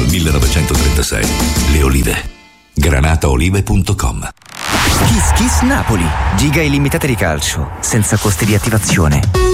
dal 1936. Le olive. granataolive.com. Kiss Kiss Napoli. Giga illimitate di calcio, senza costi di attivazione.